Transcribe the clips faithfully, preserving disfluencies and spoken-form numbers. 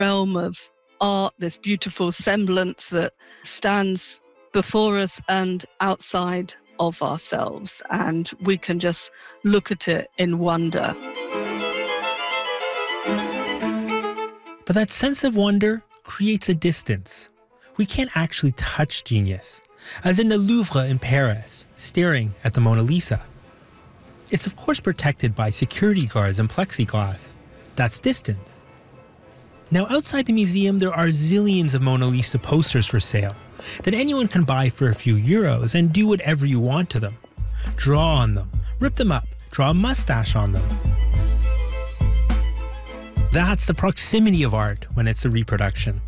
realm of art, this beautiful semblance that stands before us and outside of ourselves, and we can just look at it in wonder. But that sense of wonder creates a distance. We can't actually touch genius, as in the Louvre in Paris, staring at the Mona Lisa. It's of course protected by security guards and plexiglass. That's distance. Now outside the museum there are zillions of Mona Lisa posters for sale that anyone can buy for a few euros and do whatever you want to them. Draw on them, rip them up, draw a mustache on them. That's the proximity of art when it's a reproduction.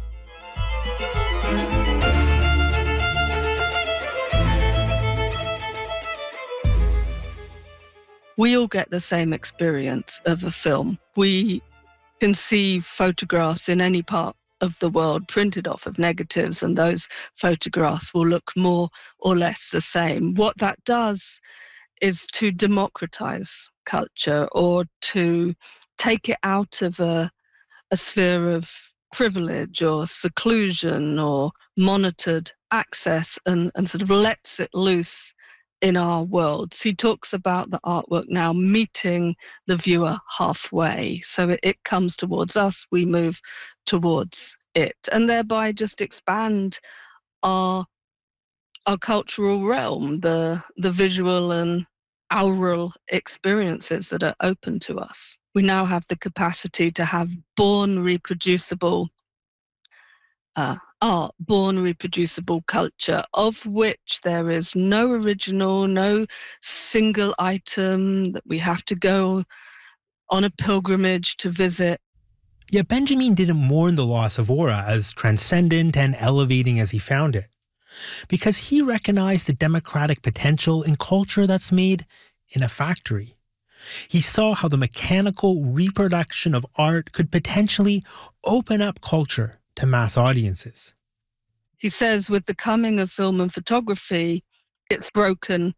We all get the same experience of a film. We can see photographs in any part of the world printed off of negatives, and those photographs will look more or less the same. What that does is to democratize culture, or to take it out of a, a sphere of privilege or seclusion or monitored access, and, and sort of lets it loose in our worlds. He talks about the artwork now meeting the viewer halfway. So it, it comes towards us, we move towards it, and thereby just expand our our cultural realm, the the visual and aural experiences that are open to us. We now have the capacity to have born reproducible uh, art, born reproducible culture, of which there is no original, no single item that we have to go on a pilgrimage to visit. Yet Benjamin didn't mourn the loss of aura as transcendent and elevating as he found it, because he recognized the democratic potential in culture that's made in a factory. He saw how the mechanical reproduction of art could potentially open up culture to mass audiences. He says with the coming of film and photography, it's broken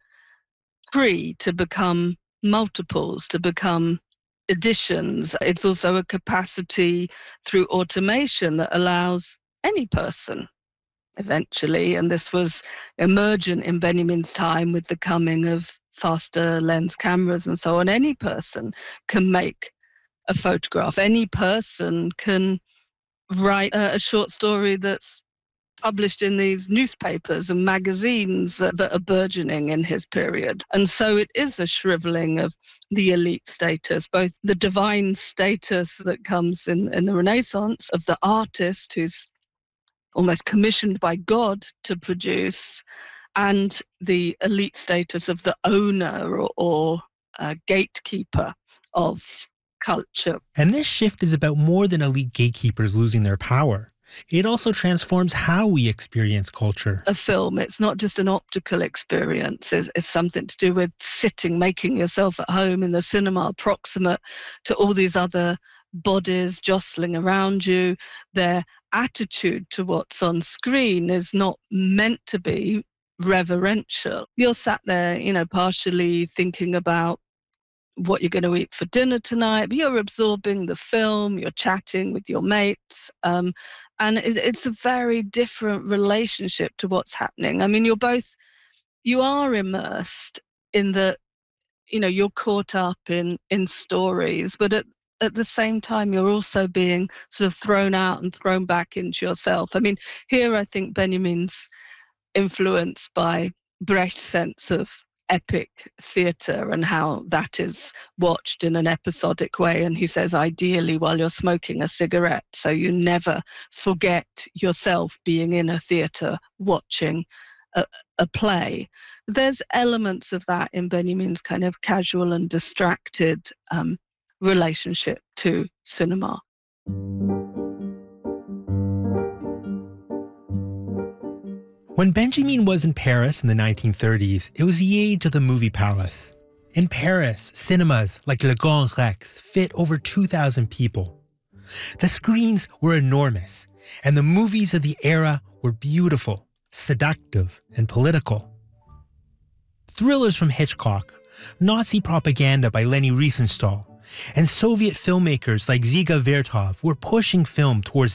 free to become multiples, to become editions. It's also a capacity through automation that allows any person eventually, and this was emergent in Benjamin's time with the coming of faster lens cameras and so on, any person can make a photograph. Any person can write a, a short story that's published in these newspapers and magazines that, that are burgeoning in his period. And so it is a shriveling of the elite status, both the divine status that comes in, in the Renaissance of the artist who's almost commissioned by God to produce, and the elite status of the owner or, or uh, gatekeeper of culture. And this shift is about more than elite gatekeepers losing their power. It also transforms how we experience culture. A film, it's not just an optical experience. It's, it's something to do with sitting, making yourself at home in the cinema, proximate to all these other bodies jostling around you. Their attitude to what's on screen is not meant to be reverential. You're sat there, you know, partially thinking about what you're going to eat for dinner tonight, but you're absorbing the film, you're chatting with your mates, um, and it, it's a very different relationship to what's happening. I mean, you're both, you are immersed in the, you know, you're caught up in, in stories, but at, at the same time, you're also being sort of thrown out and thrown back into yourself. I mean, here I think Benjamin's influenced by Brecht's sense of epic theatre and how that is watched in an episodic way. And he says, ideally, while you're smoking a cigarette, so you never forget yourself being in a theatre watching a, a play. There's elements of that in Benjamin's kind of casual and distracted um, relationship to cinema. When Benjamin was in Paris in the nineteen thirties, it was the age of the movie palace. In Paris, cinemas like Le Grand Rex fit over two thousand people. The screens were enormous, and the movies of the era were beautiful, seductive, and political. Thrillers from Hitchcock, Nazi propaganda by Leni Riefenstahl, And Soviet filmmakers like Dziga Vertov were pushing film towards